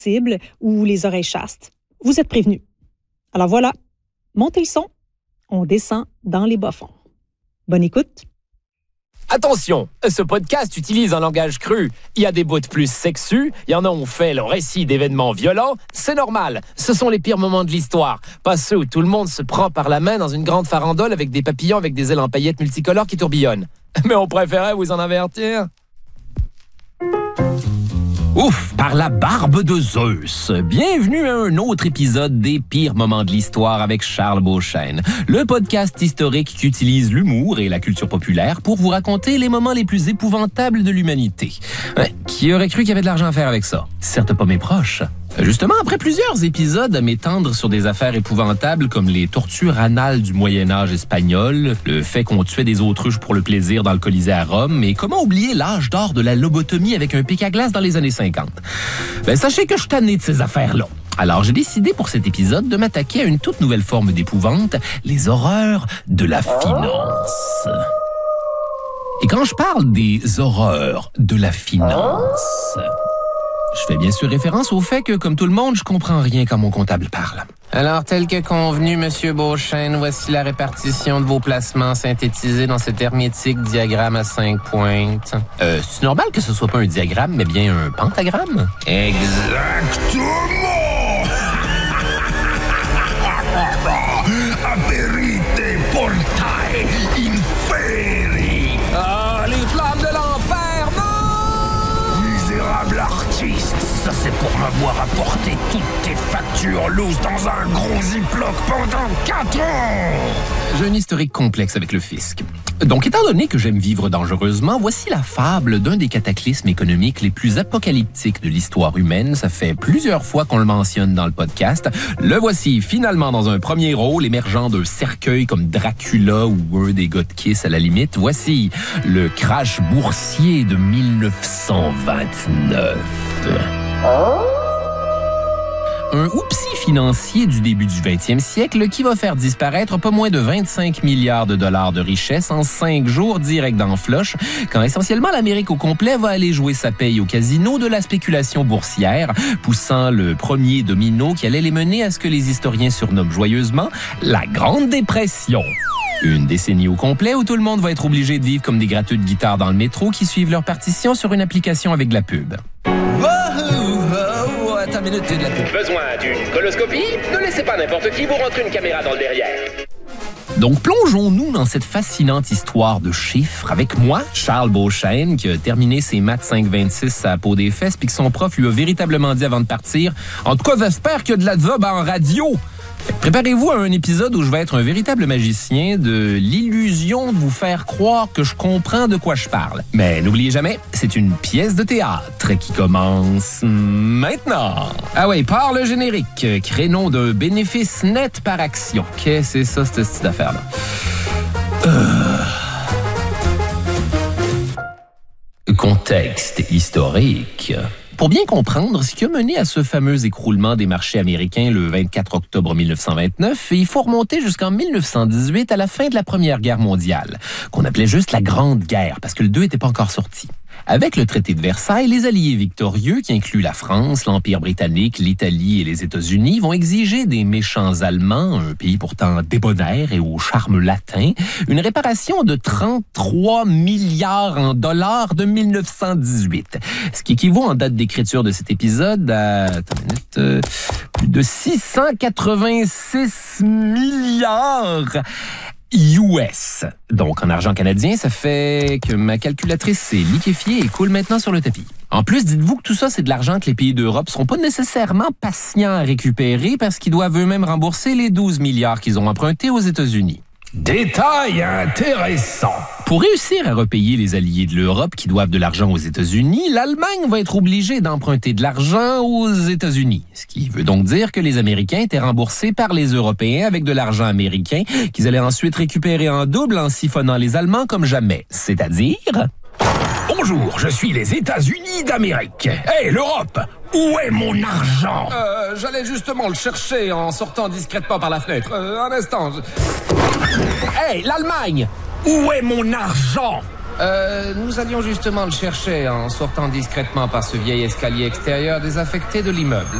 ou les oreilles chastes, vous êtes prévenus. Alors voilà, montez le son, on descend dans les bas-fonds. Bonne écoute. Attention, ce podcast utilise un langage cru. Il y a des bouts plus sexus, il y en a où on fait le récit d'événements violents. C'est normal, ce sont les pires moments de l'histoire. Pas ceux où tout le monde se prend par la main dans une grande farandole avec des papillons avec des ailes en paillettes multicolores qui tourbillonnent. Mais on préférait vous en avertir. Ouf, par la barbe de Zeus. Bienvenue à un autre épisode des pires moments de l'histoire avec Charles Beauchesne, le podcast historique qui utilise l'humour et la culture populaire pour vous raconter les moments les plus épouvantables de l'humanité. Qui aurait cru qu'il y avait de l'argent à faire avec ça? Certes pas mes proches. Justement, après plusieurs épisodes à m'étendre sur des affaires épouvantables comme les tortures anales du Moyen-Âge espagnol, le fait qu'on tuait des autruches pour le plaisir dans le Colisée à Rome, et comment oublier l'âge d'or de la lobotomie avec un pic à glace dans les années 50. Sachez que je suis tanné de ces affaires-là. Alors, j'ai décidé pour cet épisode de m'attaquer à une toute nouvelle forme d'épouvante, les horreurs de la finance. Et quand je parle des horreurs de la finance, je fais bien sûr référence au fait que, comme tout le monde, je comprends rien quand mon comptable parle. Alors, tel que convenu, Monsieur Beauchesne, voici la répartition de vos placements synthétisés dans cet hermétique diagramme à 5 pointes. C'est normal que ce soit pas un diagramme, mais bien un pentagramme? Exactement! Aperite portae inferi! Ah, les flammes de l'enfer, non! Misérable artiste, ça c'est pour m'avoir apporté toutes tes factures lousses dans un gros ziploc pendant 4 ans! J'ai un historique complexe avec le fisc. Donc, étant donné que j'aime vivre dangereusement, voici la fable d'un des cataclysmes économiques les plus apocalyptiques de l'histoire humaine. Ça fait plusieurs fois qu'on le mentionne dans le podcast. Le voici finalement dans un premier rôle, émergeant d'un cercueil comme Dracula ou un des gars de Kiss à la limite. Voici le crash boursier de 1929. Un oupsie financier du début du 20e siècle qui va faire disparaître pas moins de 25 milliards de dollars de richesse en 5 jours direct dans Flush, quand essentiellement l'Amérique au complet va aller jouer sa paye au casino de la spéculation boursière, poussant le premier domino qui allait les mener à ce que les historiens surnomment joyeusement la Grande Dépression. Une décennie au complet où tout le monde va être obligé de vivre comme des gratteux de guitare dans le métro qui suivent leur partition sur une application avec de la pub. Attends une minute, de la pub. Besoin d'une coloscopie? Ne laissez pas n'importe qui vous rentrer une caméra dans le derrière. Donc, plongeons-nous dans cette fascinante histoire de chiffres avec moi, Charles Beauchesne, qui a terminé ses maths 5-26 à la peau des fesses puis que son prof lui a véritablement dit avant de partir « En tout cas, j'espère qu'il y a de la job en radio ». Préparez-vous à un épisode où je vais être un véritable magicien de l'illusion de vous faire croire que je comprends de quoi je parle. Mais n'oubliez jamais, c'est une pièce de théâtre qui commence maintenant. Ah ouais, par le générique, créneau d'un bénéfice net par action. Qu'est-ce que c'est ça, cette petite affaire-là? Contexte historique. Pour bien comprendre ce qui a mené à ce fameux écroulement des marchés américains le 24 octobre 1929, il faut remonter jusqu'en 1918 à la fin de la Première Guerre mondiale, qu'on appelait juste la Grande Guerre parce que le 2 n'était pas encore sorti. Avec le traité de Versailles, les alliés victorieux, qui incluent la France, l'Empire britannique, l'Italie et les États-Unis, vont exiger des méchants Allemands, un pays pourtant débonnaire et au charme latin, une réparation de 33 milliards en dollars de 1918. Ce qui équivaut en date d'écriture de cet épisode à plus de 686 milliards US. Donc, en argent canadien, ça fait que ma calculatrice s'est liquéfiée et coule maintenant sur le tapis. En plus, dites-vous que tout ça, c'est de l'argent que les pays d'Europe seront pas nécessairement patients à récupérer parce qu'ils doivent eux-mêmes rembourser les 12 milliards qu'ils ont empruntés aux États-Unis. Détail intéressant. Pour réussir à repayer les alliés de l'Europe qui doivent de l'argent aux États-Unis, l'Allemagne va être obligée d'emprunter de l'argent aux États-Unis. Ce qui veut donc dire que les Américains étaient remboursés par les Européens avec de l'argent américain qu'ils allaient ensuite récupérer en double en siphonnant les Allemands comme jamais. C'est-à-dire... Bonjour, je suis les États-Unis d'Amérique. Hey, l'Europe! Où est mon argent? J'allais justement le chercher en sortant discrètement par la fenêtre. Un instant. Hey, l'Allemagne! Où est mon argent? Nous allions justement le chercher en sortant discrètement par ce vieil escalier extérieur désaffecté de l'immeuble.